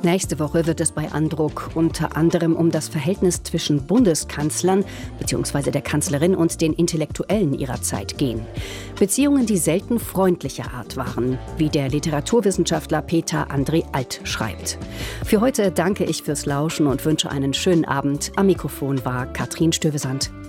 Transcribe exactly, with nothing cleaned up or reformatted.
Nächste Woche wird es bei Andruck unter anderem um das Verhältnis zwischen Bundeskanzlern bzw. der Kanzlerin und den Intellektuellen ihrer Zeit gehen. Beziehungen, die selten freundlicher Art waren, wie der Literaturwissenschaftler Peter André Alt schreibt. Für heute danke ich fürs Lauschen und wünsche einen schönen Abend. Am Mikrofon war Katrin Stövesand.